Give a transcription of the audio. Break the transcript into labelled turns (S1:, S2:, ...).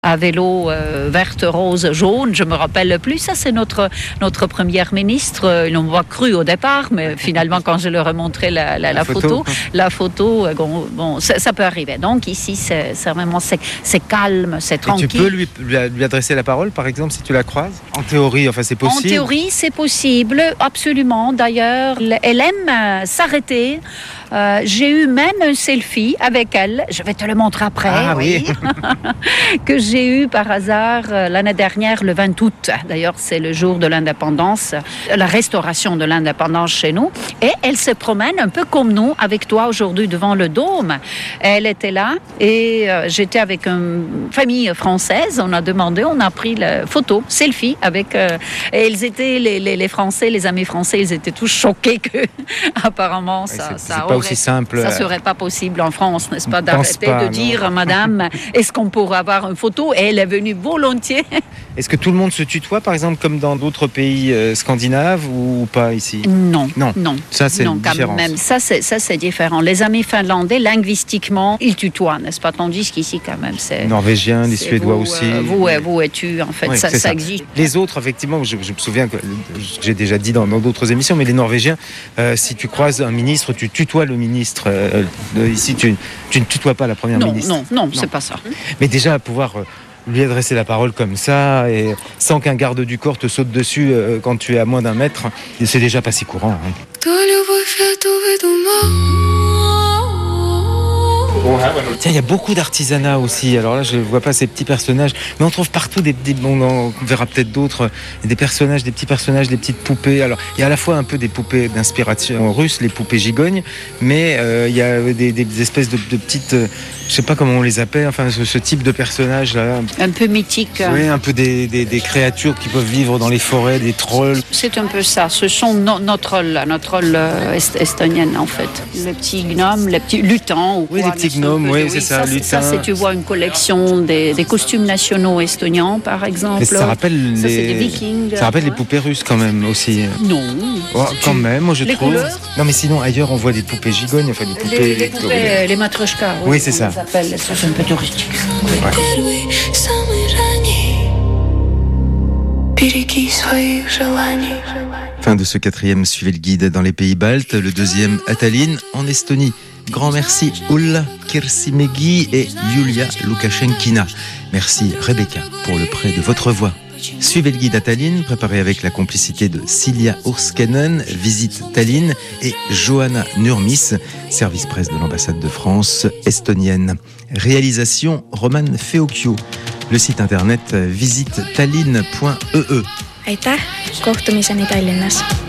S1: à vélo verte, rose, jaune, je me rappelle plus. Ça, c'est notre première ministre. Ils l'ont pas cru au départ, mais finalement, quand je leur ai montré la photo, ça peut arriver. Donc ici, c'est vraiment c'est calme, c'est tranquille.
S2: Et tu peux lui adresser la parole, par exemple, si tu la croises? En théorie, enfin, c'est possible.
S1: En théorie, c'est possible, absolument. D'ailleurs, elle aime s'arrêter. J'ai eu même un selfie avec elle. Je vais te le montrer après.
S2: Ah oui.
S1: Que j'ai eu par hasard l'année dernière, le 20 août. D'ailleurs, c'est le jour de l'indépendance, la restauration de l'indépendance chez nous. Et elle se promène un peu comme nous, avec toi aujourd'hui devant le Dôme. Elle était là et j'étais avec une famille française. On a pris la photo, selfie avec. Et ils étaient les Français, les amis français, ils étaient tous choqués que apparemment ça
S2: aussi simple.
S1: Ça serait pas possible en France, n'est-ce pas, d'arrêter de dire, Madame, est-ce qu'on pourrait avoir une photo? Et elle est venue volontiers.
S2: Est-ce que tout le monde se tutoie, par exemple, comme dans d'autres pays scandinaves ou pas ici?
S1: Non.
S2: Ça, c'est différent.
S1: Même. Ça, c'est différent. Les amis finlandais, linguistiquement, ils tutoient, n'est-ce pas? Tandis qu'ici, quand même, c'est...
S2: Norvégiens, les Suédois aussi.
S1: Vous et tu, en fait,
S2: oui,
S1: ça existe.
S2: Les autres, effectivement, je me souviens que j'ai déjà dit dans d'autres émissions, mais les Norvégiens, si tu croises un ministre, tu tutoies le ministre. Ici, tu ne tutoies pas la première ministre.
S1: Non, c'est pas ça.
S2: Mais déjà, pouvoir lui adresser la parole comme ça, et sans qu'un garde du corps te saute dessus quand tu es à moins d'un mètre, c'est déjà pas si courant. Tiens, il y a beaucoup d'artisanat aussi. Alors là, je ne vois pas ces petits personnages, mais on trouve partout on verra peut-être d'autres, des petits personnages, des petites poupées. Alors, il y a à la fois un peu des poupées d'inspiration russe, les poupées gigognes, mais il y a des espèces de petites, je sais pas comment on les appelle, enfin ce type de personnages là.
S1: Un peu mythique.
S2: Oui, un peu des créatures qui peuvent vivre dans les forêts, des trolls.
S1: C'est un peu ça. Ce sont notre rôle estonienne en fait. Les petits gnomes, les petits lutins ou quoi.
S2: Oui, les petits gnomes, oui, c'est ça.
S1: Ça, c'est, tu vois, une collection des costumes nationaux estoniens, par exemple.
S2: Mais ça rappelle
S1: c'est des Vikings.
S2: Ça rappelle les poupées russes quand même aussi.
S1: Non.
S2: Oh, quand même, moi je trouve.
S1: Couleurs.
S2: Non, mais sinon ailleurs on voit des poupées gigognes, enfin des poupées.
S1: Les matryoshkas.
S2: Oui, c'est ça.
S1: Ça, c'est un peu touristique. Ouais.
S2: Fin de ce 4e Suivez le guide dans les pays baltes, le 2e à Tallinn en Estonie. Grand merci Ulla Kirsimegi et Julia Lukashenkina. Merci Rebecca pour le prêt de votre voix. Suivez le guide à Tallinn, préparé avec la complicité de Silja Urskanen, Visite Tallinn, et Johanna Nurmis, service presse de l'ambassade de France estonienne. Réalisation Roman Feokio. Le site internet visitetallinn.ee.
S3: Aitäh, kohtumiseni Tallinnas!